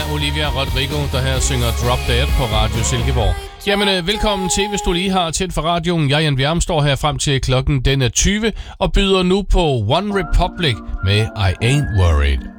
Olivia Rodrigo, der her synger Drop Dead på Radio Silkeborg. Jamen, velkommen til, hvis du lige har tændt for radioen. Jeg, Jan Bjerm, står her frem til klokken den er 20 og byder nu på One Republic med I Ain't Worried.